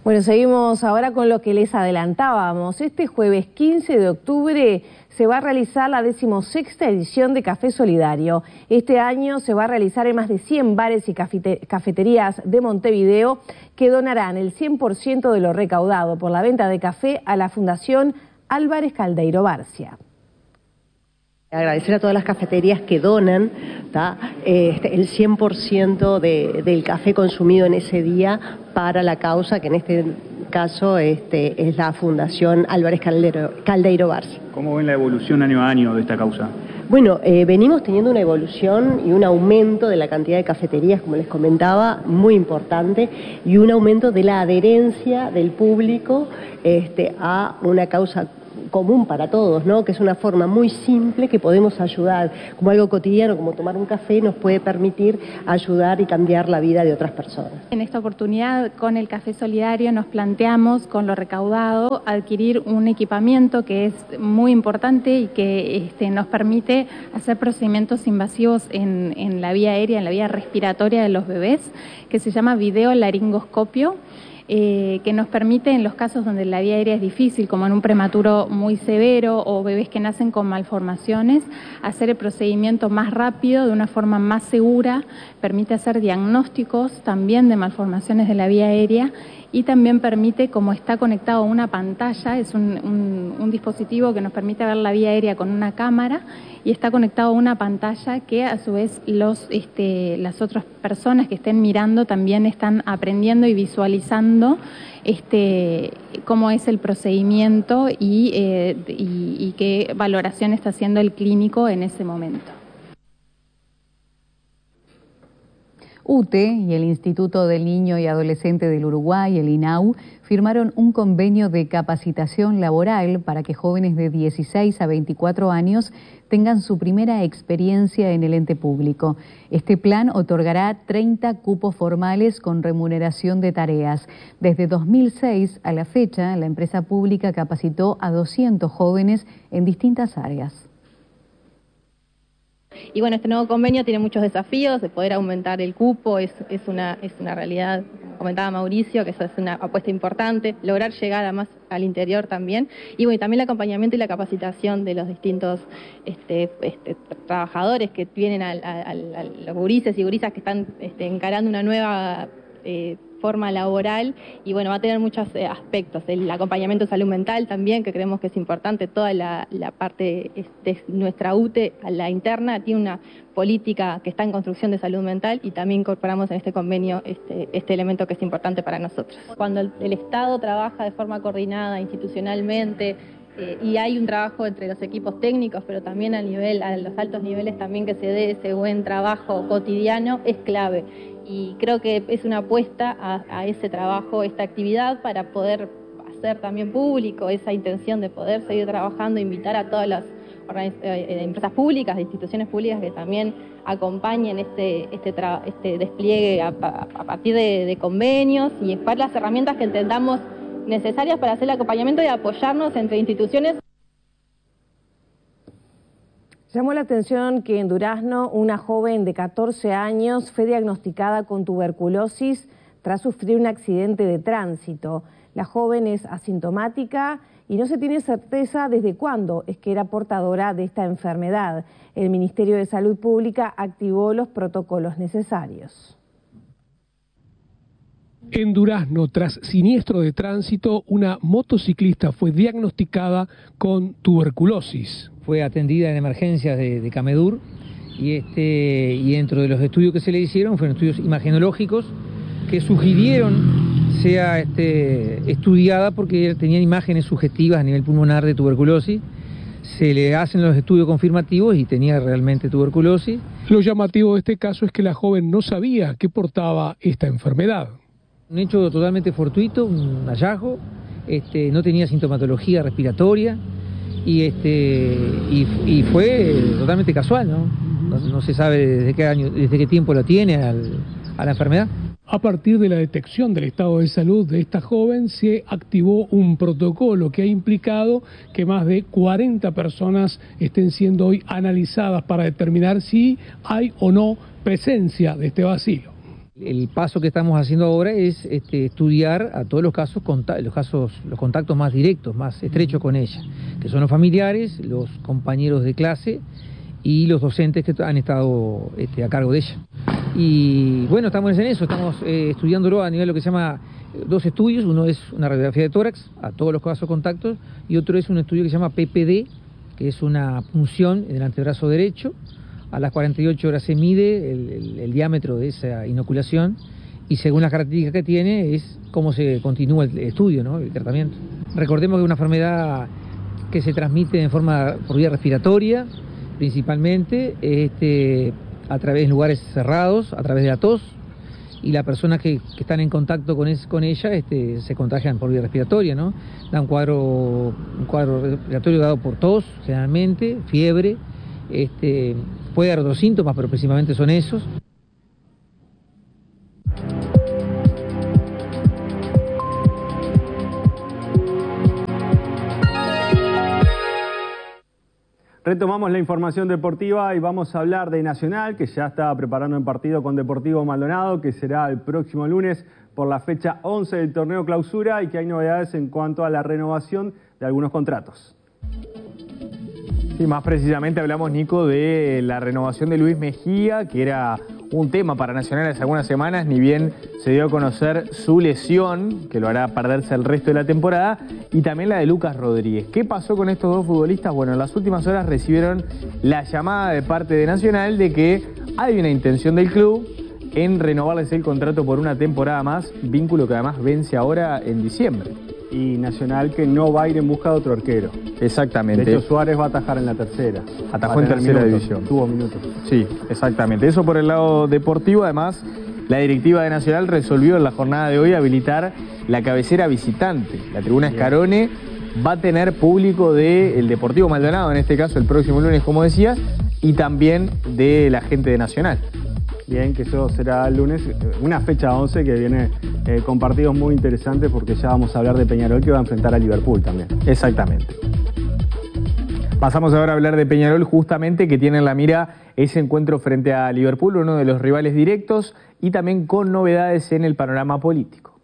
Bueno, seguimos ahora con lo que les adelantábamos. Este jueves 15 de octubre se va a realizar la 16ª edición de Café Solidario. Este año se va a realizar en más de 100 bares y cafeterías de Montevideo que donarán el 100% de lo recaudado por la venta de café a la Fundación Álvarez Caldeiro Barcia. Agradecer a todas las cafeterías que donan el 100% del café consumido en ese día para la causa, que en este caso es la Fundación Álvarez Caldeiro Barcia. ¿Cómo ven la evolución año a año de esta causa? Bueno, venimos teniendo una evolución y un aumento de la cantidad de cafeterías, como les comentaba, muy importante, y un aumento de la adherencia del público a una causa común para todos, ¿no? Que es una forma muy simple que podemos ayudar, como algo cotidiano, como tomar un café, nos puede permitir ayudar y cambiar la vida de otras personas. En esta oportunidad, con el Café Solidario, nos planteamos, con lo recaudado, adquirir un equipamiento que es muy importante y que nos permite hacer procedimientos invasivos en la vía aérea, en la vía respiratoria de los bebés, que se llama videolaringoscopio. Que nos permite, en los casos donde la vía aérea es difícil, como en un prematuro muy severo o bebés que nacen con malformaciones, hacer el procedimiento más rápido, de una forma más segura, permite hacer diagnósticos también de malformaciones de la vía aérea y también permite, como está conectado a una pantalla, es un dispositivo que nos permite ver la vía aérea con una cámara y está conectado a una pantalla que a su vez las otras personas que estén mirando también están aprendiendo y visualizando cómo es el procedimiento y qué valoración está haciendo el clínico en ese momento. UTE y el Instituto del Niño y Adolescente del Uruguay, el INAU, firmaron un convenio de capacitación laboral para que jóvenes de 16 a 24 años tengan su primera experiencia en el ente público. Este plan otorgará 30 cupos formales con remuneración de tareas. Desde 2006 a la fecha, la empresa pública capacitó a 200 jóvenes en distintas áreas. Y bueno, este nuevo convenio tiene muchos desafíos, de poder aumentar el cupo, es una realidad, como comentaba Mauricio, que eso es una apuesta importante, lograr llegar más al interior también, y bueno, también el acompañamiento y la capacitación de los distintos trabajadores que vienen a los gurises y gurisas que están encarando una nueva forma laboral, y bueno, va a tener muchos aspectos, el acompañamiento de salud mental también, que creemos que es importante, toda la parte de nuestra UTE, a la interna, tiene una política que está en construcción de salud mental y también incorporamos en este convenio este elemento que es importante para nosotros. Cuando el Estado trabaja de forma coordinada institucionalmente, y hay un trabajo entre los equipos técnicos, pero también a los altos niveles también que se dé ese buen trabajo cotidiano, es clave. Y creo que es una apuesta a ese trabajo, esta actividad, para poder hacer también público esa intención de poder seguir trabajando, invitar a todas las empresas públicas, instituciones públicas que también acompañen este despliegue a partir de convenios y buscar las herramientas que entendamos necesarias para hacer el acompañamiento y apoyarnos entre instituciones. Llamó la atención que en Durazno una joven de 14 años fue diagnosticada con tuberculosis tras sufrir un accidente de tránsito. La joven es asintomática y no se tiene certeza desde cuándo es que era portadora de esta enfermedad. El Ministerio de Salud Pública activó los protocolos necesarios. En Durazno, tras siniestro de tránsito, una motociclista fue diagnosticada con tuberculosis. Fue atendida en emergencias de Camedur y dentro de los estudios que se le hicieron fueron estudios imagenológicos que sugirieron sea estudiada porque tenían imágenes sugestivas a nivel pulmonar de tuberculosis. Se le hacen los estudios confirmativos y tenía realmente tuberculosis. Lo llamativo de este caso es que la joven no sabía que portaba esta enfermedad. Un hecho totalmente fortuito, un hallazgo, no tenía sintomatología respiratoria y fue totalmente casual, ¿no? No se sabe desde qué tiempo lo tiene a la enfermedad. A partir de la detección del estado de salud de esta joven se activó un protocolo que ha implicado que más de 40 personas estén siendo hoy analizadas para determinar si hay o no presencia de este bacilo. El paso que estamos haciendo ahora es estudiar a todos los casos, los contactos más directos, más estrechos con ella, que son los familiares, los compañeros de clase y los docentes que han estado a cargo de ella. Y bueno, estamos en eso, estamos estudiándolo a nivel de lo que se llama 2 estudios. Uno es una radiografía de tórax a todos los casos contactos y otro es un estudio que se llama PPD, que es una punción en el antebrazo derecho. A las 48 horas se mide el diámetro de esa inoculación y según las características que tiene es cómo se continúa el estudio, ¿no? El tratamiento. Recordemos que es una enfermedad que se transmite por vía respiratoria principalmente, a través de lugares cerrados, a través de la tos, y las personas que están en contacto con ella se contagian por vía respiratoria, ¿no? Da un cuadro respiratorio dado por tos, generalmente, fiebre, puede dar otros síntomas, pero principalmente son esos. Retomamos la información deportiva y vamos a hablar de Nacional, que ya está preparando un partido con Deportivo Maldonado, que será el próximo lunes por la fecha 11 del torneo clausura, y que hay novedades en cuanto a la renovación de algunos contratos. Sí, más precisamente hablamos, Nico, de la renovación de Luis Mejía, que era un tema para Nacional hace algunas semanas, ni bien se dio a conocer su lesión, que lo hará perderse el resto de la temporada, y también la de Lucas Rodríguez. ¿Qué pasó con estos dos futbolistas? Bueno, en las últimas horas recibieron la llamada de parte de Nacional de que hay una intención del club en renovarles el contrato por una temporada más, vínculo que además vence ahora en diciembre. Y Nacional que no va a ir en busca de otro arquero. Exactamente. De hecho, Suárez va a atajar en la tercera. Atajó en tercera división. Tuvo minutos. Sí, exactamente. Eso por el lado deportivo. Además, la directiva de Nacional resolvió en la jornada de hoy habilitar la cabecera visitante. La tribuna Escarone va a tener público del Deportivo Maldonado, en este caso el próximo lunes, como decías, y también de la gente de Nacional. Bien, que eso será el lunes, una fecha 11 que viene con partidos muy interesantes, porque ya vamos a hablar de Peñarol, que va a enfrentar a Liverpool también. Exactamente. Pasamos ahora a hablar de Peñarol, justamente, que tiene en la mira ese encuentro frente a Liverpool, uno de los rivales directos, y también con novedades en el panorama político.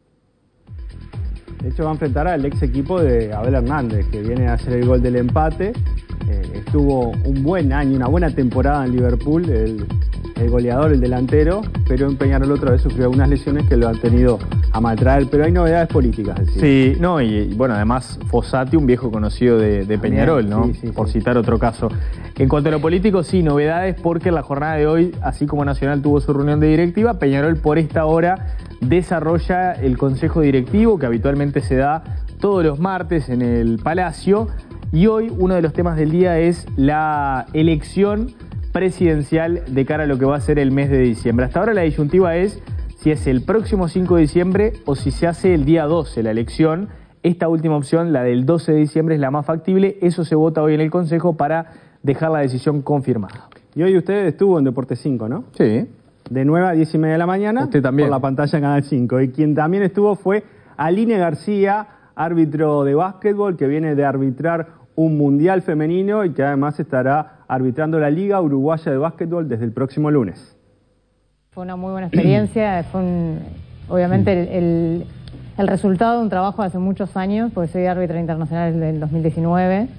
De hecho, va a enfrentar al ex equipo de Abel Hernández, que viene a hacer el gol del empate. Estuvo un buen año, una buena temporada en Liverpool, el goleador, el delantero, pero en Peñarol otra vez sufrió algunas lesiones que lo han tenido a maltraer, pero hay novedades políticas. Sí, no, y bueno, además Fossati, un viejo conocido de Peñarol, ¿no? Sí, por citar otro caso. En cuanto a lo político, sí, novedades, porque en la jornada de hoy, así como Nacional tuvo su reunión de directiva, Peñarol por esta hora desarrolla el consejo directivo, que habitualmente se da todos los martes en el Palacio, y hoy uno de los temas del día es la elección presidencial de cara a lo que va a ser el mes de diciembre. Hasta ahora la disyuntiva es si es el próximo 5 de diciembre o si se hace el día 12 la elección. Esta última opción, la del 12 de diciembre, es la más factible. Eso se vota hoy en el Consejo para dejar la decisión confirmada. Y hoy usted estuvo en Deportes 5, ¿no? Sí. De 9 a 10 y media de la mañana. Usted también. Por la pantalla Canal 5. Y quien también estuvo fue Aline García, árbitro de básquetbol, que viene de arbitrar un mundial femenino y que además estará arbitrando la Liga Uruguaya de Básquetbol desde el próximo lunes. Fue una muy buena experiencia, fue obviamente el resultado de un trabajo de hace muchos años, porque soy árbitra internacional desde el 2019.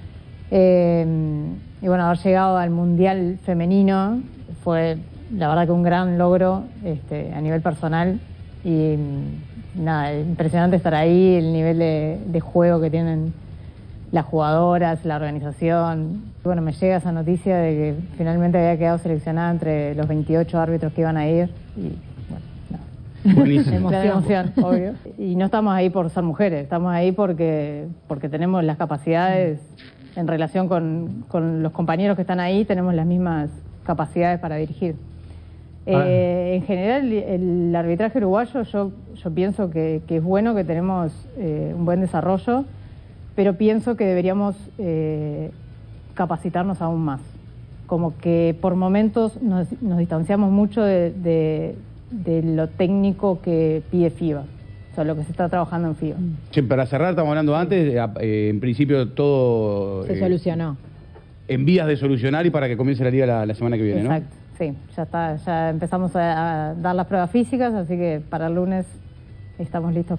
Y bueno, haber llegado al mundial femenino fue la verdad que un gran logro a nivel personal, y nada, impresionante estar ahí, el nivel de juego que tienen las jugadoras, la organización. Bueno, me llega esa noticia de que finalmente había quedado seleccionada entre los 28 árbitros que iban a ir, y bueno, Buenísimo. emoción, obvio. Y no estamos ahí por ser mujeres, estamos ahí porque tenemos las capacidades en relación con los compañeros que están ahí, tenemos las mismas capacidades para dirigir. En general, el arbitraje uruguayo, yo pienso que es bueno, que tenemos un buen desarrollo, pero pienso que deberíamos capacitarnos aún más. Como que por momentos nos distanciamos mucho de lo técnico que pide FIBA, o sea, lo que se está trabajando en FIBA. Sí, para cerrar, estamos hablando antes, en principio todo... Se solucionó. En vías de solucionar y para que comience la liga la semana que viene, exacto, ¿no? Sí, ya está, ya empezamos a dar las pruebas físicas, así que para el lunes estamos listos.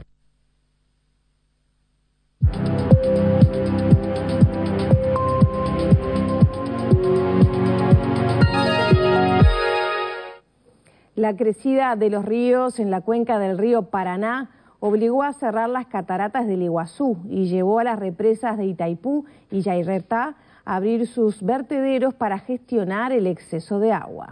La crecida de los ríos en la cuenca del río Paraná obligó a cerrar las cataratas del Iguazú y llevó a las represas de Itaipú y Yacyretá a abrir sus vertederos para gestionar el exceso de agua.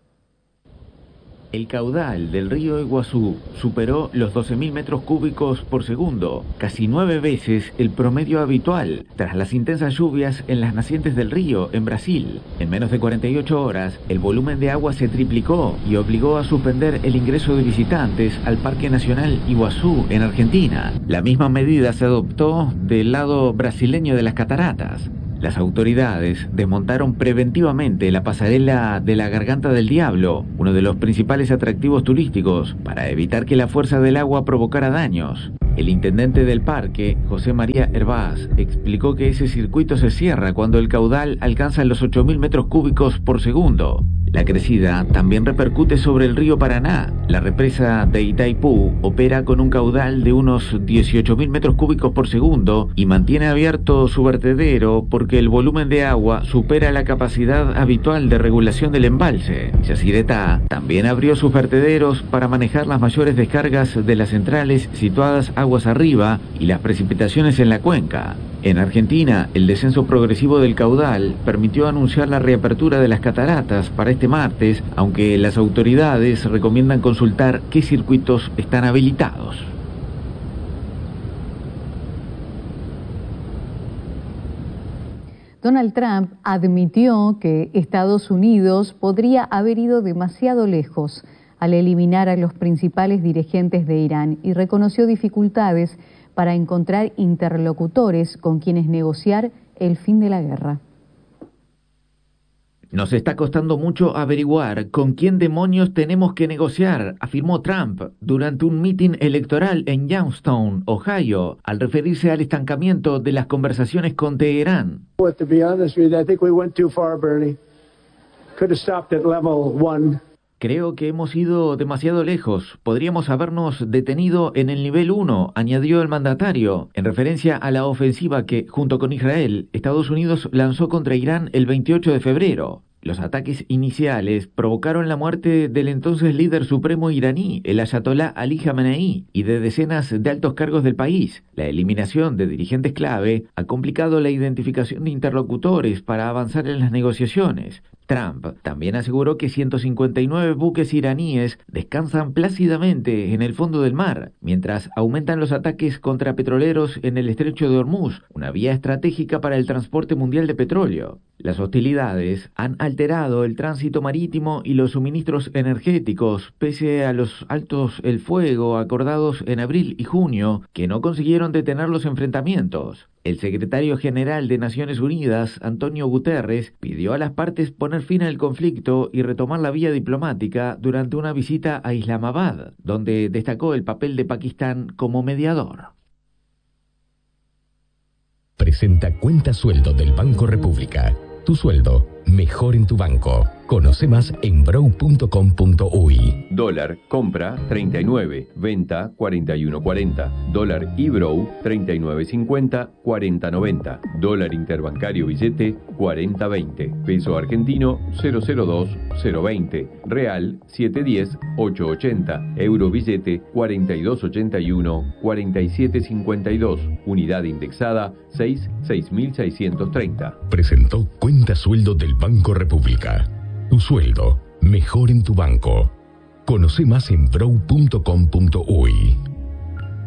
El caudal del río Iguazú superó los 12.000 metros cúbicos por segundo, casi 9 veces el promedio habitual, tras las intensas lluvias en las nacientes del río en Brasil. En menos de 48 horas, el volumen de agua se triplicó y obligó a suspender el ingreso de visitantes al Parque Nacional Iguazú en Argentina. La misma medida se adoptó del lado brasileño de las cataratas. Las autoridades desmontaron preventivamente la pasarela de la Garganta del Diablo, uno de los principales atractivos turísticos, para evitar que la fuerza del agua provocara daños. El intendente del parque, José María Hervás, explicó que ese circuito se cierra cuando el caudal alcanza los 8.000 metros cúbicos por segundo. La crecida también repercute sobre el río Paraná. La represa de Itaipú opera con un caudal de unos 18.000 metros cúbicos por segundo y mantiene abierto su vertedero porque el volumen de agua supera la capacidad habitual de regulación del embalse. Yacyretá también abrió sus vertederos para manejar las mayores descargas de las centrales situadas aguas arriba y las precipitaciones en la cuenca. En Argentina, el descenso progresivo del caudal permitió anunciar la reapertura de las cataratas para este martes, aunque las autoridades recomiendan consultar qué circuitos están habilitados. Donald Trump admitió que Estados Unidos podría haber ido demasiado lejos al eliminar a los principales dirigentes de Irán y reconoció dificultades para encontrar interlocutores con quienes negociar el fin de la guerra. Nos está costando mucho averiguar con quién demonios tenemos que negociar, afirmó Trump durante un mitin electoral en Youngstown, Ohio, al referirse al estancamiento de las conversaciones con Teherán. Creo que hemos ido demasiado lejos. Podríamos habernos detenido en el nivel 1, añadió el mandatario, en referencia a la ofensiva que, junto con Israel, Estados Unidos lanzó contra Irán el 28 de febrero. Los ataques iniciales provocaron la muerte del entonces líder supremo iraní, el ayatolá Ali Khamenei, y de decenas de altos cargos del país. La eliminación de dirigentes clave ha complicado la identificación de interlocutores para avanzar en las negociaciones. Trump también aseguró que 159 buques iraníes descansan plácidamente en el fondo del mar, mientras aumentan los ataques contra petroleros en el estrecho de Hormuz, una vía estratégica para el transporte mundial de petróleo. Las hostilidades han alterado el tránsito marítimo y los suministros energéticos, pese a los altos el fuego acordados en abril y junio, que no consiguieron detener los enfrentamientos. El secretario general de Naciones Unidas, Antonio Guterres, pidió a las partes poner fin al conflicto y retomar la vía diplomática durante una visita a Islamabad, donde destacó el papel de Pakistán como mediador. Presenta Cuenta Sueldo del Banco República. Tu sueldo, mejor en tu banco. Conoce más en brow.com.uy. Dólar, compra 39, venta 41.40. Dólar eBrow 39.50, 40.90. Dólar interbancario billete 40.20. Peso argentino 002.020. Real 710 880. Euro billete 42.81, 47.52. Unidad indexada 6.630. Presentó Cuenta Sueldo del Banco República. Tu sueldo, mejor en tu banco. Conoce más en brow.com.uy.